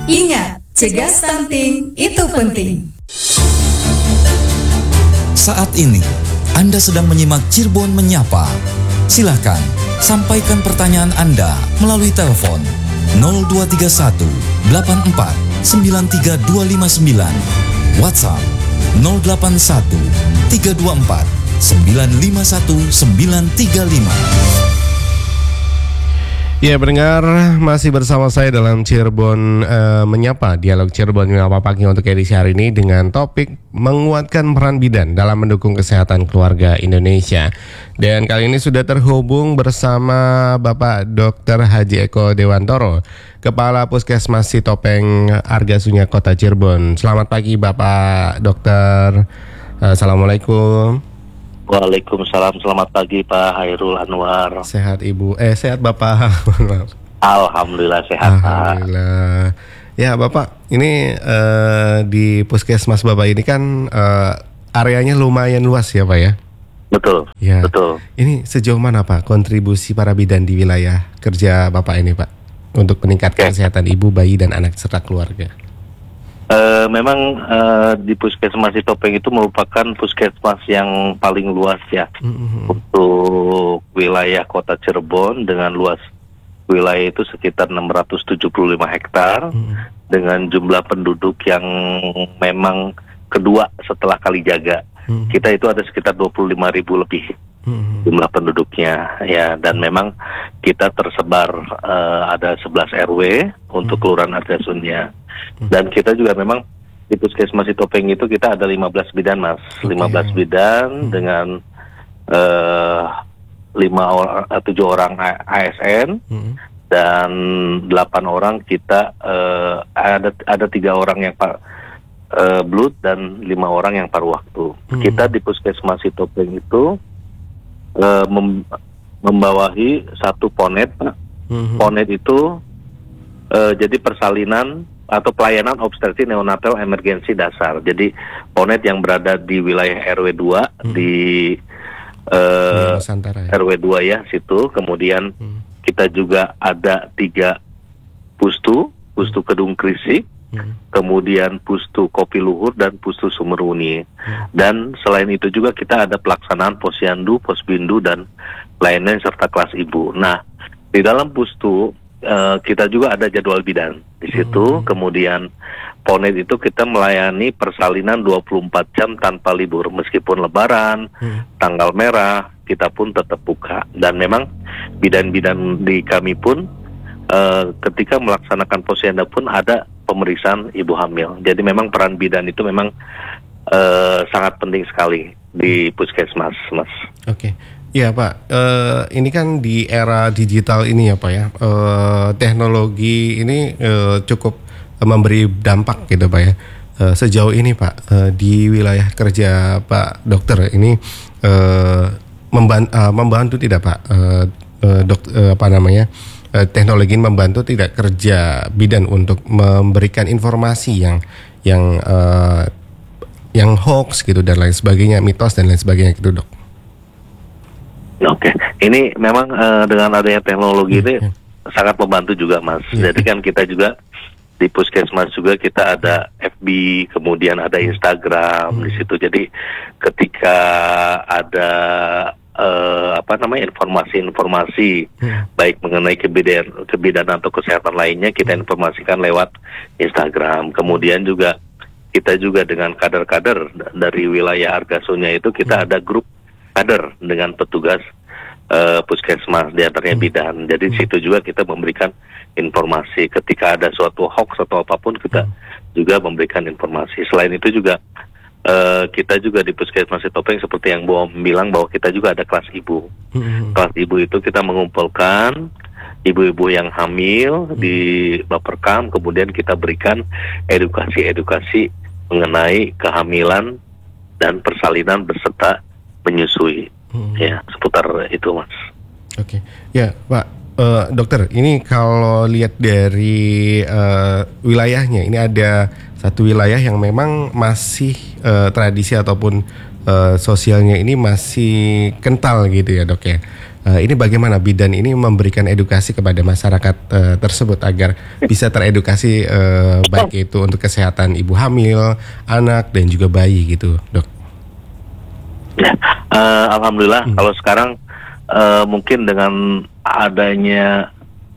Ingat, cegah stunting itu penting. Saat ini, Anda sedang menyimak Cirebon Menyapa. Silakan, sampaikan pertanyaan Anda melalui telepon 0231 84 93259, WhatsApp 081 324 951 935. Ya, pendengar, masih bersama saya dalam Cirebon Menyapa, dialog Cirebon Menyapa pagi untuk edisi hari ini dengan topik menguatkan peran bidan dalam mendukung kesehatan keluarga Indonesia. Dan kali ini sudah terhubung bersama Bapak Dr. Haji Eko Dewantoro, Kepala Puskesmas Sitopeng Argasunya Kota Cirebon. Selamat pagi Bapak Dokter. Assalamualaikum. Waalaikumsalam, selamat pagi Pak Hairul Anwar. Sehat Ibu, sehat Bapak. Alhamdulillah sehat. Alhamdulillah. Ya Bapak, ini di Puskesmas Bapak ini kan areanya lumayan luas ya Pak ya? Betul, ya. Betul. Ini sejauh mana Pak kontribusi para bidan di wilayah kerja Bapak ini Pak untuk meningkatkan kesehatan ibu, bayi, dan anak serta keluarga? Memang di Puskesmas Sitopeng itu merupakan puskesmas yang paling luas ya untuk wilayah Kota Cirebon, dengan luas wilayah itu sekitar 675 hektar dengan jumlah penduduk yang memang kedua setelah Kalijaga. Kita itu ada sekitar 25.000 lebih jumlah penduduknya ya, dan memang kita tersebar ada 11 RW untuk Kelurahan Argasunya. Dan kita juga memang di Puskesmas Sitopeng itu kita ada 15 bidan Mas, 15 bidan dengan 7 orang ASN dan 8 orang kita ada 3 orang yang blood dan 5 orang yang paruh waktu. Kita di Puskesmas Sitopeng itu membawahi satu ponet. Ponet itu jadi persalinan atau pelayanan obstetri neonatal emergensi dasar. Jadi ponet yang berada di wilayah RW 2 di RW 2 ya situ. Kemudian kita juga ada 3 pustu Kedung Krisik, kemudian pustu Kopi Luhur dan pustu Sumeruni. Dan selain itu juga kita ada pelaksanaan posyandu, posbindu, dan lainnya serta kelas ibu. Nah, di dalam pustu kita juga ada jadwal bidan di situ. Kemudian ponet itu kita melayani persalinan 24 jam tanpa libur, meskipun lebaran, tanggal merah, kita pun tetap buka. Dan memang bidan-bidan di kami pun ketika melaksanakan posyandu pun ada pemeriksaan ibu hamil. Jadi memang peran bidan itu memang sangat penting sekali di puskesmas, Mas. Oke. Ya Pak, ini kan di era digital ini ya Pak ya, teknologi ini cukup memberi dampak gitu Pak ya. Sejauh ini Pak, di wilayah kerja Pak Dokter ini membantu tidak Pak, teknologi ini membantu tidak kerja bidan untuk memberikan informasi yang hoax gitu dan lain sebagainya, mitos dan lain sebagainya gitu Dok? Oke, ini memang dengan adanya teknologi ini sangat membantu juga Mas. Jadi kan kita juga di Puskesmas juga kita ada FB, kemudian ada Instagram di situ. Jadi ketika ada informasi-informasi baik mengenai kebidanan atau kesehatan lainnya, kita informasikan lewat Instagram. Kemudian juga kita juga dengan kader-kader dari wilayah Argasunya itu kita ada grup kader dengan petugas puskesmas, di antaranya bidan. Jadi di situ juga kita memberikan informasi ketika ada suatu hoax atau apapun, kita juga memberikan informasi. Selain itu juga kita juga di Puskesmas Sitopeng seperti yang Bom bilang bahwa kita juga ada kelas ibu. Kelas ibu itu kita mengumpulkan ibu-ibu yang hamil di Baperkam, kemudian kita berikan edukasi mengenai kehamilan dan persalinan beserta menyusui. Ya, seputar itu Mas. Oke. Ya Pak Dokter, ini kalau lihat dari wilayahnya, ini ada satu wilayah yang memang masih tradisi ataupun sosialnya ini masih kental gitu ya Dok ya. Ini bagaimana bidan ini memberikan edukasi kepada masyarakat tersebut agar bisa teredukasi baik itu untuk kesehatan ibu hamil, anak dan juga bayi gitu, Dok. Ya, alhamdulillah kalau sekarang mungkin dengan adanya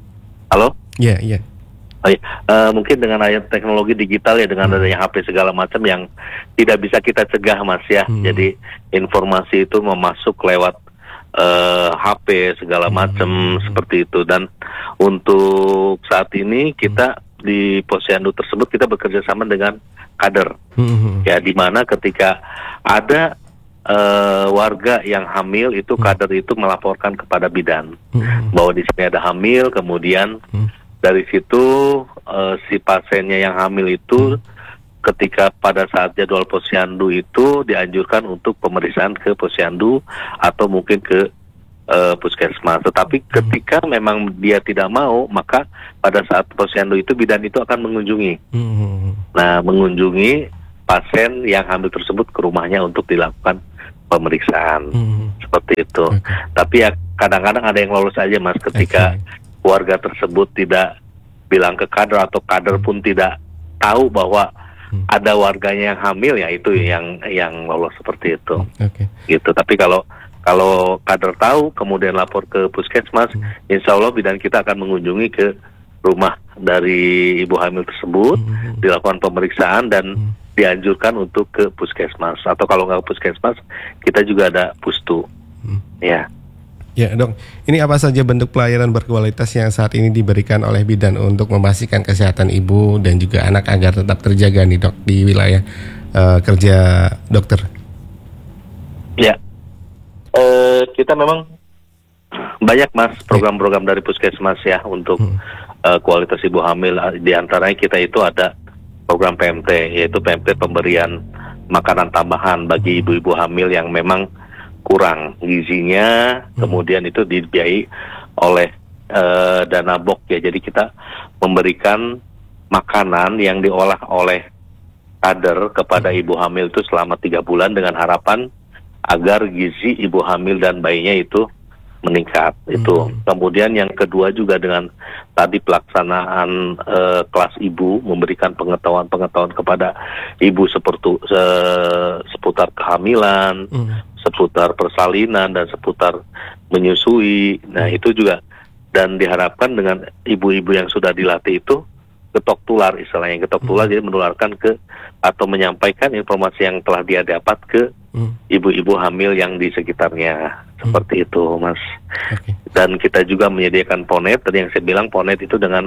Iya. mungkin dengan adanya teknologi digital ya, dengan adanya HP segala macam yang tidak bisa kita cegah, Mas ya. Jadi informasi itu memasuk lewat HP segala macam seperti itu. Dan untuk saat ini kita di Posyandu tersebut kita bekerja sama dengan kader. Ya, di mana ketika ada warga yang hamil itu kader itu melaporkan kepada bidan bahwa di sini ada hamil, kemudian dari situ si pasiennya yang hamil itu ketika pada saat jadwal Posyandu itu dianjurkan untuk pemeriksaan ke Posyandu atau mungkin ke puskesmas. Tetapi ketika memang dia tidak mau, maka pada saat Posyandu itu bidan itu akan mengunjungi. Nah, mengunjungi pasien yang hamil tersebut ke rumahnya untuk dilakukan pemeriksaan. Seperti itu. Tapi ya kadang-kadang ada yang lolos aja, Mas, ketika warga tersebut tidak bilang ke kader atau kader pun tidak tahu bahwa ada warganya yang hamil, ya itu yang lolos seperti itu. Gitu. Tapi kalau kader tahu kemudian lapor ke puskesmas, insya Allah bidan kita akan mengunjungi ke rumah dari ibu hamil tersebut, dilakukan pemeriksaan dan dianjurkan untuk ke puskesmas. Atau kalau nggak ke puskesmas, kita juga ada pustu. Ya. Ya, Dok. Ini apa saja bentuk pelayanan berkualitas yang saat ini diberikan oleh bidan untuk memastikan kesehatan ibu dan juga anak agar tetap terjaga nih, Dok, di wilayah kerja dokter? Ya, kita memang banyak, Mas, program-program dari puskesmas ya untuk kualitas ibu hamil. Di antaranya kita itu ada program PMT, yaitu PMT pemberian makanan tambahan bagi ibu-ibu hamil yang memang kurang gizinya, kemudian itu dibiayai oleh dana BOK ya. Jadi kita memberikan makanan yang diolah oleh kader kepada ibu hamil itu selama 3 bulan dengan harapan agar gizi ibu hamil dan bayinya itu meningkat. Itu. Kemudian yang kedua juga dengan tadi pelaksanaan kelas ibu, memberikan pengetahuan kepada ibu seputar kehamilan, seputar persalinan dan seputar menyusui. Nah, itu juga, dan diharapkan dengan ibu-ibu yang sudah dilatih itu getok tular, istilahnya getok tular, jadi menularkan ke atau menyampaikan informasi yang telah dia dapat ke ibu-ibu hamil yang di sekitarnya. Seperti itu, Mas. Dan kita juga menyediakan ponet. Tadi yang saya bilang ponet itu dengan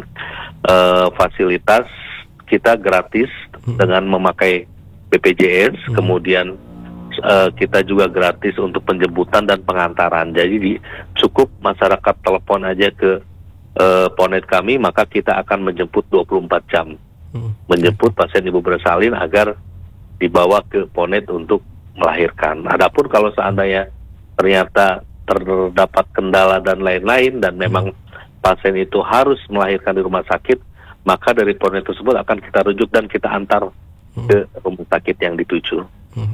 fasilitas kita gratis dengan memakai BPJS, kemudian kita juga gratis untuk penjemputan dan pengantaran. Jadi cukup masyarakat telepon aja ke ponet kami, maka kita akan menjemput 24 jam. Menjemput pasien ibu bersalin agar dibawa ke ponet untuk melahirkan. Adapun kalau seandainya ternyata terdapat kendala dan lain-lain dan memang pasien itu harus melahirkan di rumah sakit, maka dari ponet tersebut akan kita rujuk dan kita antar ke rumah sakit yang dituju.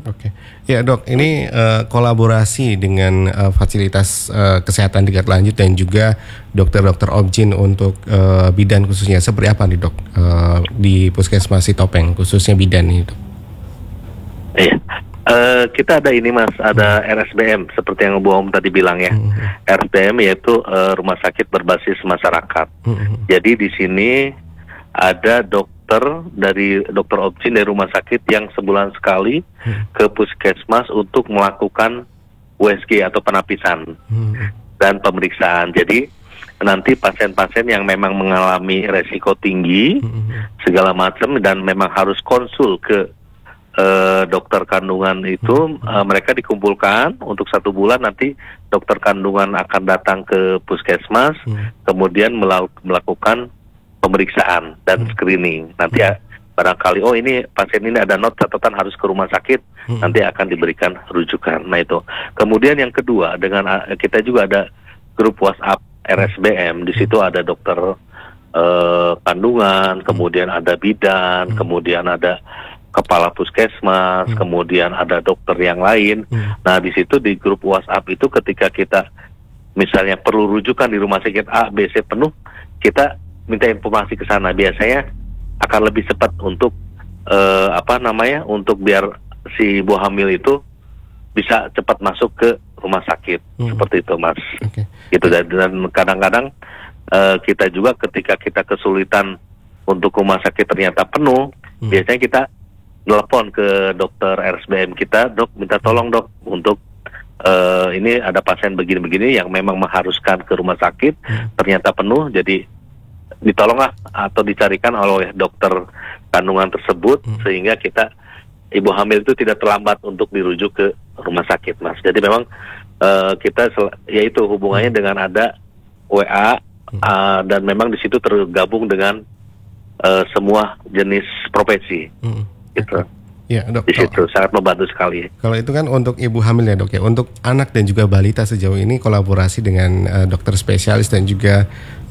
Ya, Dok, ini kolaborasi dengan fasilitas kesehatan tingkat lanjut dan juga dokter-dokter objin untuk bidan khususnya seperti apa nih, Dok, di Puskesmas Sitopeng khususnya bidan ini, Dok? Iya, kita ada ini, Mas, ada RSBM seperti yang Bu Om tadi bilang ya. RSBM yaitu rumah sakit berbasis masyarakat. Jadi di sini ada dokter dari dokter objin dari rumah sakit yang sebulan sekali ke puskesmas untuk melakukan USG atau penapisan dan pemeriksaan. Jadi nanti pasien-pasien yang memang mengalami resiko tinggi segala macam dan memang harus konsul ke dokter kandungan itu, mereka dikumpulkan untuk 1 bulan. Nanti dokter kandungan akan datang ke puskesmas, kemudian melakukan pemeriksaan dan screening. Nanti barangkali ini pasien ini ada not catatan harus ke rumah sakit, nanti akan diberikan rujukan. Nah, itu. Kemudian yang kedua, dengan kita juga ada grup WhatsApp RSBM. Di situ ada dokter kandungan, kemudian ada bidan, kemudian ada kepala puskesmas, kemudian ada dokter yang lain. Nah, di situ di grup WhatsApp itu ketika kita misalnya perlu rujukan di rumah sakit A, B, C penuh, kita minta informasi ke sana. Biasanya akan lebih cepat untuk untuk biar si ibu hamil itu bisa cepat masuk ke rumah sakit. Seperti itu, Mas. Gitu. Dan kadang-kadang kita juga ketika kita kesulitan untuk rumah sakit ternyata penuh, biasanya kita telepon ke dokter RSBM kita, dok, minta tolong dok untuk ini ada pasien begini-begini yang memang mengharuskan ke rumah sakit, ternyata penuh, jadi ditolonglah atau dicarikan oleh dokter kandungan tersebut, sehingga kita ibu hamil itu tidak terlambat untuk dirujuk ke rumah sakit, Mas. Jadi memang kita yaitu hubungannya dengan ada WA dan memang di situ tergabung dengan semua jenis profesi, gitu. Ya, dok. Di situ sangat membantu sekali. Kalau itu kan untuk ibu hamil ya, dok ya. Untuk anak dan juga balita sejauh ini kolaborasi dengan dokter spesialis dan juga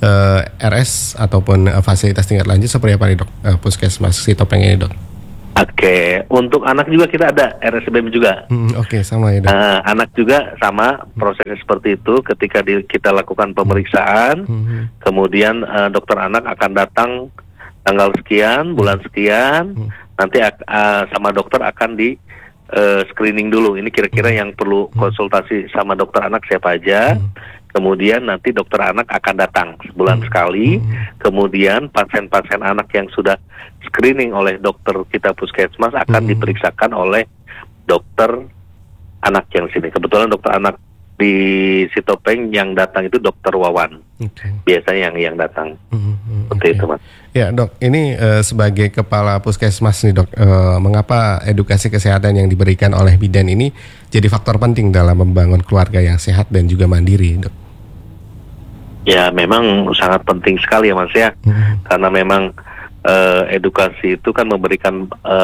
RS ataupun fasilitas tingkat lanjut seperti apa nih, dok? Puskesmas Sitopeng ini, dok. Oke, untuk anak juga kita ada RSBM juga. Oke, sama ya, dok. Anak juga sama prosesnya seperti itu. Ketika kita lakukan pemeriksaan, kemudian dokter anak akan datang tanggal sekian, bulan sekian. Nanti sama dokter akan di screening dulu. Ini kira-kira yang perlu konsultasi sama dokter anak siapa aja. Kemudian nanti dokter anak akan datang sebulan sekali. Kemudian pasien-pasien anak yang sudah screening oleh dokter kita puskesmas akan diperiksakan oleh dokter anak yang sini. Kebetulan dokter anak di Sitopeng yang datang itu dokter Wawan. Biasanya yang datang. Seperti itu, Mas. Ya, dok, ini sebagai kepala puskesmas nih, dok, mengapa edukasi kesehatan yang diberikan oleh bidan ini jadi faktor penting dalam membangun keluarga yang sehat dan juga mandiri, dok? Ya, memang sangat penting sekali ya, Mas ya. Karena memang edukasi itu kan memberikan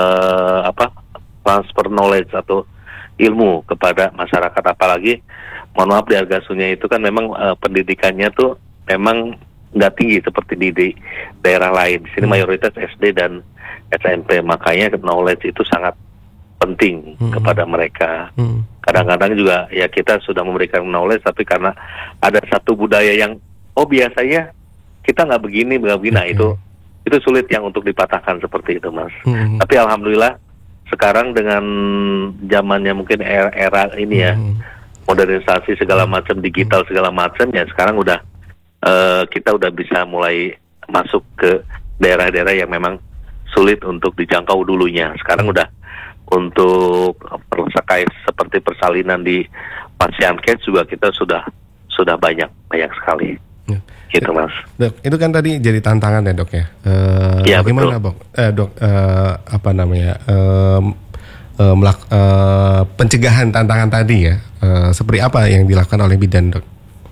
transfer knowledge atau ilmu kepada masyarakat, apalagi mohon maaf di Argasunya itu kan memang pendidikannya tuh memang nggak tinggi seperti di daerah lain. Di sini mayoritas SD dan SMP, makanya knowledge itu sangat penting kepada mereka. Kadang-kadang juga ya kita sudah memberikan knowledge, tapi karena ada satu budaya yang biasanya kita nggak begini. Nah, itu sulit yang untuk dipatahkan seperti itu, Mas. Tapi alhamdulillah sekarang dengan zamannya mungkin era ini ya, modernisasi segala macam, digital segala macam, ya sekarang udah kita udah bisa mulai masuk ke daerah-daerah yang memang sulit untuk dijangkau dulunya. Sekarang udah untuk seperti persalinan di Pasienkes juga kita sudah banyak sekali. Gitu, Mas. Dok, itu kan tadi jadi tantangan ya, dok ya. Ya, bagaimana, betul. Dok? Pencegahan tantangan tadi ya. Seperti apa yang dilakukan oleh bidan, dok?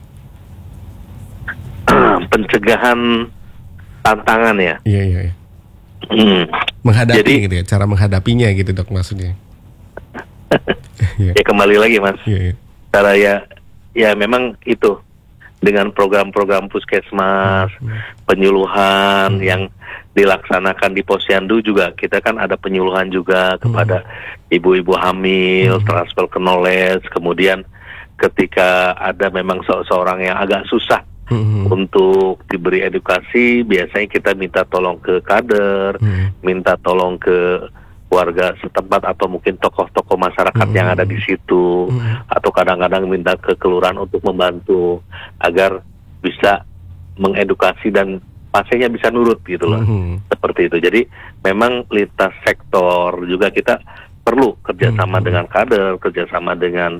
Pencegahan tantangan ya. Iya. Menghadapi Jadi, gitu ya, cara menghadapinya gitu, dok, maksudnya. Ya kembali lagi, Mas. Iya. Cara ya memang itu dengan program-program puskesmas, penyuluhan yang dilaksanakan di Posyandu juga, kita kan ada penyuluhan juga kepada ibu-ibu hamil, transfer knowledge. Kemudian ketika ada memang seorang yang agak susah untuk diberi edukasi, biasanya kita minta tolong ke kader, minta tolong ke warga setempat atau mungkin tokoh-tokoh masyarakat yang ada di situ, atau kadang-kadang minta ke kelurahan untuk membantu agar bisa mengedukasi dan pasiennya bisa nurut gitu loh. Seperti itu. Jadi memang lintas sektor juga kita perlu kerjasama dengan kader, kerjasama dengan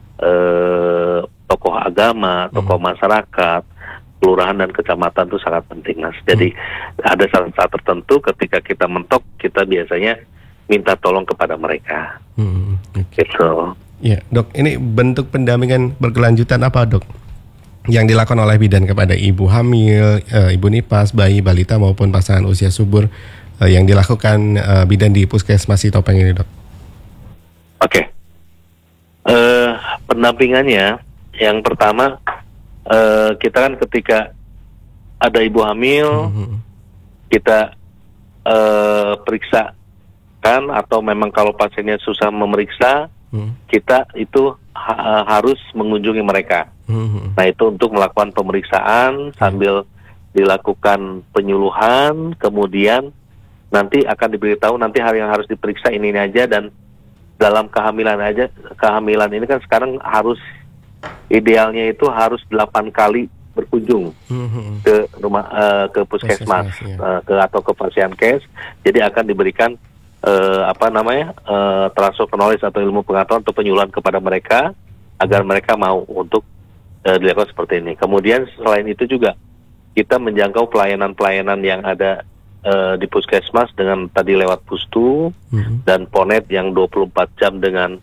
tokoh agama, tokoh masyarakat, kelurahan dan kecamatan itu sangat penting, Mas. Jadi ada saat tertentu ketika kita mentok, kita biasanya minta tolong kepada mereka. Gitu. Ya, dok, ini bentuk pendampingan berkelanjutan apa, dok, yang dilakukan oleh bidan kepada ibu hamil, ibu nifas, bayi, balita maupun pasangan usia subur yang dilakukan bidan di Puskesmas Sitopeng ini, dok? Oke. Pendampingannya yang pertama, kita kan ketika ada ibu hamil, kita periksa kan, atau memang kalau pasiennya susah memeriksa, kita itu harus mengunjungi mereka. Nah itu untuk melakukan pemeriksaan sambil dilakukan penyuluhan, kemudian nanti akan diberitahu nanti hal yang harus diperiksa ini aja, dan dalam kehamilan ini kan sekarang harus idealnya itu harus 8 kali berkunjung ke rumah ke puskesmas atau ke Fasiankes. Jadi akan diberikan transfer knowledge atau ilmu pengetahuan atau penyuluhan kepada mereka agar mereka mau untuk dilakukan seperti ini. Kemudian selain itu juga kita menjangkau pelayanan-pelayanan yang ada di puskesmas dengan tadi lewat pustu dan ponet yang 24 jam dengan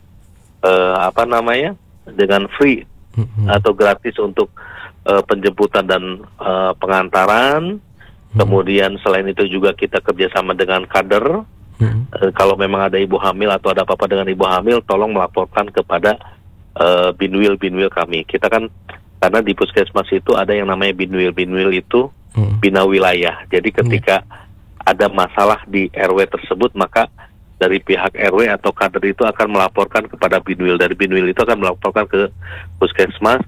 dengan free atau gratis untuk penjemputan dan pengantaran. Kemudian selain itu juga kita kerjasama dengan kader. Kalau memang ada ibu hamil atau ada apa-apa dengan ibu hamil, tolong melaporkan kepada binwil kami. Kita kan karena di puskesmas itu ada yang namanya binwil itu bina wilayah. Jadi ketika ada masalah di RW tersebut, maka dari pihak RW atau kader itu akan melaporkan kepada binwil. Dari binwil itu akan melaporkan ke puskesmas